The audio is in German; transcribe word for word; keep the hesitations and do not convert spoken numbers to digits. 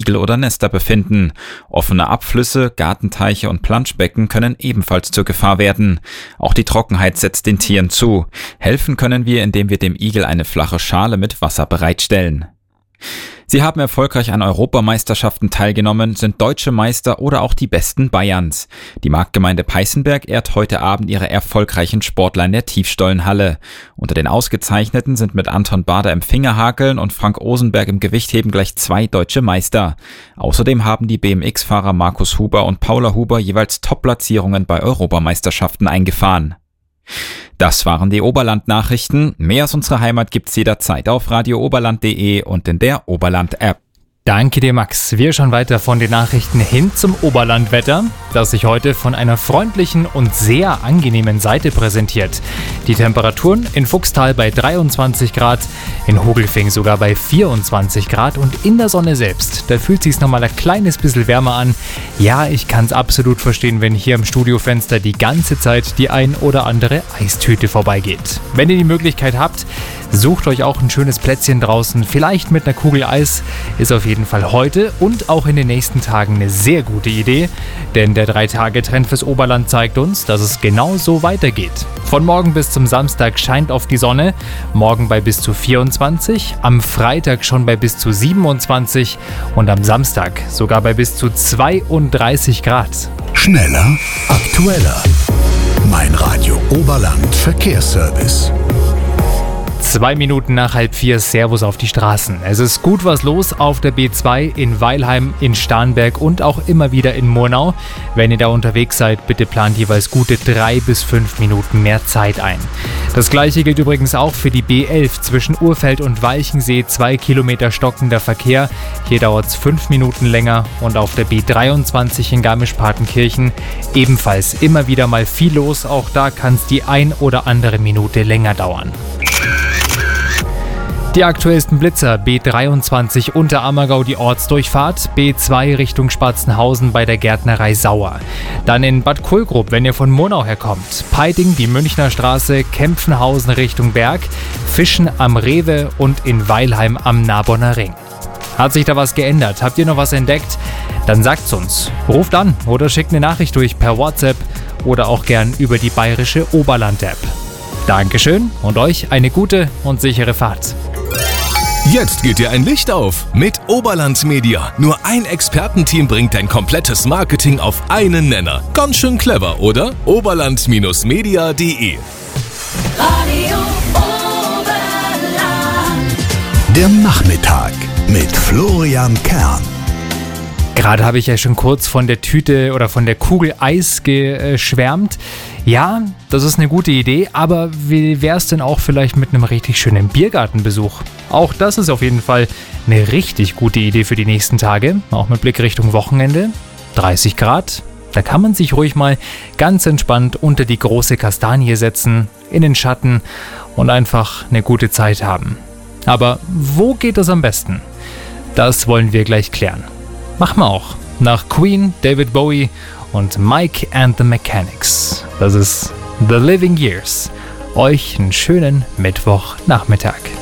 Igel oder Nester befinden. Offene Abflüsse, Gartenteiche und Planschbecken können ebenfalls zur Gefahr werden. Auch die Trockenheit setzt den Tieren zu. Helfen können wir, indem wir dem Igel eine flache Schale mit Wasser bereitstellen. Sie haben erfolgreich an Europameisterschaften teilgenommen, sind deutsche Meister oder auch die Besten Bayerns. Die Marktgemeinde Peißenberg ehrt heute Abend ihre erfolgreichen Sportler in der Tiefstollenhalle. Unter den Ausgezeichneten sind mit Anton Bader im Fingerhakeln und Frank Osenberg im Gewichtheben gleich zwei deutsche Meister. Außerdem haben die B M X-Fahrer Markus Huber und Paula Huber jeweils Top-Platzierungen bei Europameisterschaften eingefahren. Das waren die Oberland-Nachrichten. Mehr aus unserer Heimat gibt's jederzeit auf radio oberland punkt de und in der Oberland-App. Danke dir, Max. Wir schauen weiter von den Nachrichten hin zum Oberlandwetter, das sich heute von einer freundlichen und sehr angenehmen Seite präsentiert. Die Temperaturen in Fuchstal bei dreiundzwanzig Grad, in Hogelfing sogar bei vierundzwanzig Grad und in der Sonne selbst, da fühlt sich's nochmal ein kleines bisschen wärmer an. Ja, ich kann's absolut verstehen, wenn hier im Studiofenster die ganze Zeit die ein oder andere Eistüte vorbeigeht. Wenn ihr die Möglichkeit habt, sucht euch auch ein schönes Plätzchen draußen, vielleicht mit einer Kugel Eis, ist auf jeden Fall heute und auch in den nächsten Tagen eine sehr gute Idee, denn der drei Tage Trend fürs Oberland zeigt uns, dass es genau so weitergeht. Von morgen bis zum Samstag scheint auf die Sonne, morgen bei bis zu vierundzwanzig, am Freitag schon bei bis zu siebenundzwanzig und am Samstag sogar bei bis zu zweiunddreißig Grad. Schneller, aktueller. Mein Radio Oberland Verkehrsservice. Zwei Minuten nach halb vier, Servus auf die Straßen. Es ist gut was los auf der B zwei in Weilheim, in Starnberg und auch immer wieder in Murnau. Wenn ihr da unterwegs seid, bitte plant jeweils gute drei bis fünf Minuten mehr Zeit ein. Das gleiche gilt übrigens auch für die B elf zwischen Urfeld und Walchensee, zwei Kilometer stockender Verkehr. Hier dauert es fünf Minuten länger und auf der B dreiundzwanzig in Garmisch-Partenkirchen ebenfalls immer wieder mal viel los. Auch da kann es die ein oder andere Minute länger dauern. Die aktuellsten Blitzer: B dreiundzwanzig Unterammergau die Ortsdurchfahrt, B zwei Richtung Spatzenhausen bei der Gärtnerei Sauer. Dann in Bad Kohlgrub, wenn ihr von Murnau herkommt, Peiting die Münchner Straße, Kempfenhausen Richtung Berg, Fischen am Rewe und in Weilheim am Narbonner Ring. Hat sich da was geändert? Habt ihr noch was entdeckt? Dann sagt's uns. Ruft an oder schickt eine Nachricht durch per WhatsApp oder auch gern über die bayerische Oberland-App. Dankeschön und euch eine gute und sichere Fahrt. Jetzt geht dir ein Licht auf mit Oberland Media. Nur ein Expertenteam bringt dein komplettes Marketing auf einen Nenner. Ganz schön clever, oder? oberland Bindestrich media punkt de Radio Oberland. Der Nachmittag mit Florian Kern. Gerade habe ich ja schon kurz von der Tüte oder von der Kugel Eis geschwärmt. Ja, das ist eine gute Idee, aber wie wäre es denn auch vielleicht mit einem richtig schönen Biergartenbesuch? Auch das ist auf jeden Fall eine richtig gute Idee für die nächsten Tage, auch mit Blick Richtung Wochenende. dreißig Grad, da kann man sich ruhig mal ganz entspannt unter die große Kastanie setzen, in den Schatten und einfach eine gute Zeit haben. Aber wo geht das am besten? Das wollen wir gleich klären. Machen wir auch. Nach Queen, David Bowie und Mike and the Mechanics. Das ist The Living Years. Euch einen schönen Mittwochnachmittag.